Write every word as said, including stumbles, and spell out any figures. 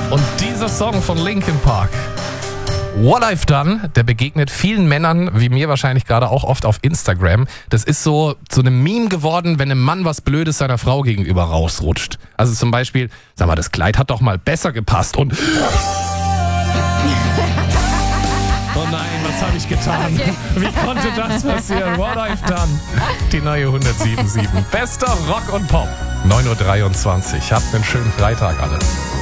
Und dieser Song von Linkin Park, What I've Done, der begegnet vielen Männern, wie mir wahrscheinlich gerade auch oft auf Instagram. Das ist so zu einem Meme geworden, wenn ein Mann was Blödes seiner Frau gegenüber rausrutscht. Also zum Beispiel, sag mal, das Kleid hat doch mal besser gepasst und... Oh nein, was habe ich getan? Okay. Wie konnte das passieren? What I've Done. Die neue hundertsieben Komma sieben. Bester Rock und Pop. neun Uhr dreiundzwanzig. Habt einen schönen Freitag alle.